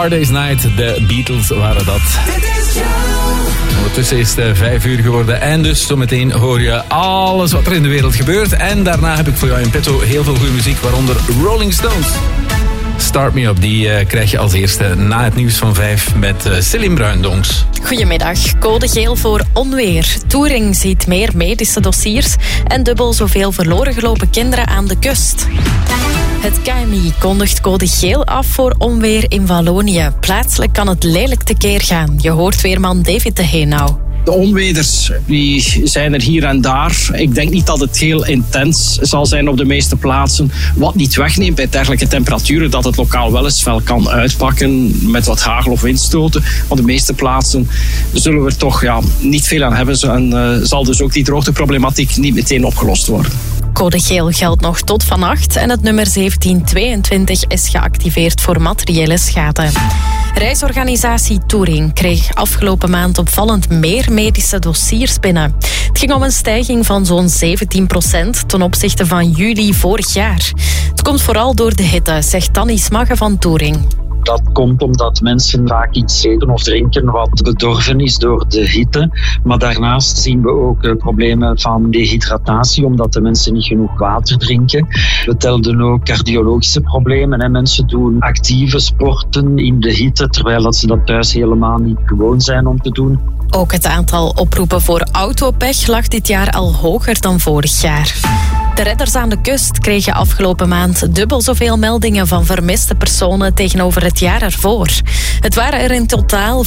Hard Day's Night, de Beatles waren dat. Ondertussen is het 5 uur geworden en dus zometeen hoor je alles wat er in de wereld gebeurt. En daarna heb ik voor jou in petto heel veel goede muziek, waaronder Rolling Stones. Start Me Up, die krijg je als eerste na het nieuws van 5 met Céline Bruindonks. Goedemiddag. Code geel voor onweer. Touring ziet meer medische dossiers en dubbel zoveel verloren gelopen kinderen aan de kust. Het KMI kondigt code geel af voor onweer in Wallonië. Plaatselijk kan het lelijk tekeer gaan. Je hoort weerman David de Heenau. De onweders die zijn er hier en daar. Ik denk niet dat het heel intens zal zijn op de meeste plaatsen. Wat niet wegneemt bij dergelijke temperaturen dat het lokaal wel eens fel kan uitpakken met wat hagel of windstoten. Op de meeste plaatsen zullen we er toch niet veel aan hebben en zal dus ook die droogteproblematiek niet meteen opgelost worden. Code geel geldt nog tot vannacht en het nummer 1722 is geactiveerd voor materiële schade. Reisorganisatie Touring kreeg afgelopen maand opvallend meer medische dossiers binnen. Het ging om een stijging van zo'n 17% ten opzichte van juli vorig jaar. Het komt vooral door de hitte, zegt Tanny Smagge van Touring. Dat komt omdat mensen vaak iets eten of drinken wat bedorven is door de hitte. Maar daarnaast zien we ook problemen van dehydratatie, omdat de mensen niet genoeg water drinken. We telden ook cardiologische problemen. Mensen doen actieve sporten in de hitte, terwijl dat ze dat thuis helemaal niet gewoon zijn om te doen. Ook het aantal oproepen voor autopech lag dit jaar al hoger dan vorig jaar. De redders aan de kust kregen afgelopen maand dubbel zoveel meldingen van vermiste personen tegenover het jaar ervoor. Het waren er in totaal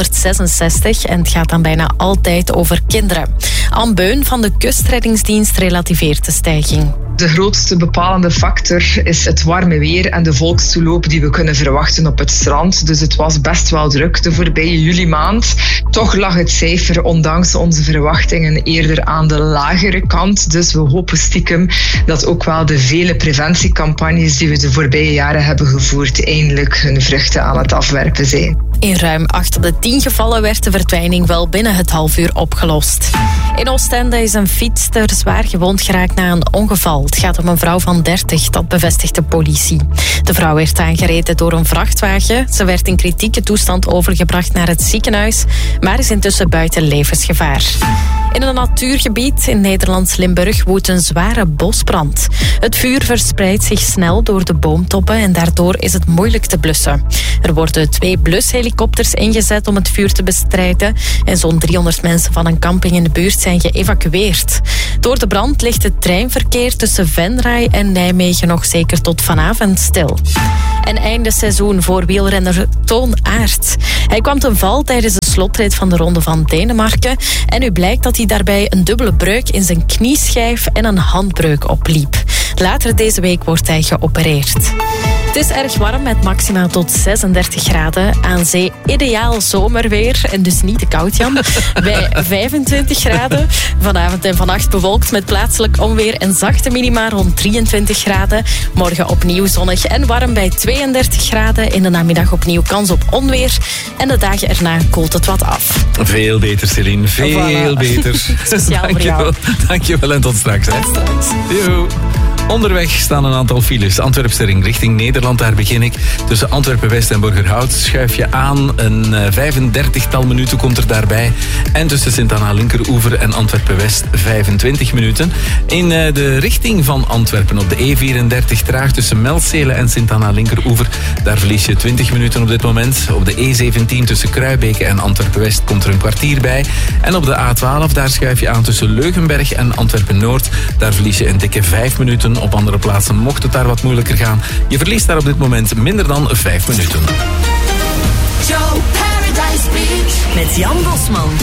466 en het gaat dan bijna altijd over kinderen. Anne Beun van de Kustreddingsdienst relativeert de stijging. De grootste bepalende factor is het warme weer en de volkstoeloop die we kunnen verwachten op het strand. Dus het was best wel druk de voorbije juli-maand. Toch lag het cijfer, ondanks onze verwachtingen, eerder aan de lagere kant. Dus we hopen stiekem dat ook wel de vele preventiecampagnes die we de voorbije jaren hebben gevoerd eindelijk hun vruchten aan het afwerpen zijn. In ruim 8 op de 10 gevallen werd de verdwijning wel binnen het half uur opgelost. In Oostende is een fietster zwaar gewond geraakt na een ongeval. Het gaat om een vrouw van 30, dat bevestigt de politie. De vrouw werd aangereden door een vrachtwagen. Ze werd in kritieke toestand overgebracht naar het ziekenhuis, maar is intussen buiten levensgevaar. In een natuurgebied in Nederlands Limburg woedt een zware bosbrand. Het vuur verspreidt zich snel door de boomtoppen en daardoor is het moeilijk te blussen. Er worden 2 blushelikopters ingezet om het vuur te bestrijden en zo'n 300 mensen van een camping in de buurt zijn geëvacueerd. Door de brand ligt het treinverkeer tussen Venray en Nijmegen nog zeker tot vanavond stil. En einde seizoen voor wielrenner Toon Aert. Hij kwam ten val tijdens de slotrit van de Ronde van Denemarken en nu blijkt dat hij daarbij een dubbele breuk in zijn knieschijf en een handbreuk opliep. Later deze week wordt hij geopereerd. Het is erg warm met maxima tot 36 graden. Aan zee ideaal zomerweer en dus niet te koud, Jan. Bij 25 graden. Vanavond en vannacht bewolkt met plaatselijk onweer en zachte minima rond 23 graden. Morgen opnieuw zonnig en warm bij 32 graden. In de namiddag opnieuw kans op onweer. En de dagen erna koelt het wat af. Veel beter, Céline. Veel beter. Speciaal voor jou. Dankjewel en tot straks. Tot straks. Yo. Onderweg staan een aantal files. Antwerpse richting Nederland, daar begin ik. Tussen Antwerpen-West en Borgerhout schuif je aan. Een 35-tal minuten komt er daarbij. En tussen Sint-Anna Linkeroever en Antwerpen-West 25 minuten. In de richting van Antwerpen op de E34 traag tussen Melzelen en Sint-Anna Linkeroever. Daar verlies je 20 minuten op dit moment. Op de E17 tussen Kruibeke en Antwerpen-West komt er een kwartier bij. En op de A12 daar schuif je aan tussen Leugenberg en Antwerpen-Noord. Daar verlies je een dikke 5 minuten. Op andere plaatsen mocht het daar wat moeilijker gaan. Je verliest daar op dit moment minder dan 5 minuten. Joe Paradise Beach met Jan Bosman.